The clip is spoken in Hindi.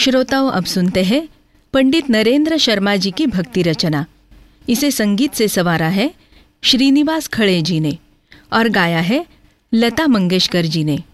श्रोताओं, अब सुनते हैं पंडित नरेंद्र शर्मा जी की भक्ति रचना। इसे संगीत से संवारा है श्रीनिवास खड़े जी ने और गाया है लता मंगेशकर जी ने।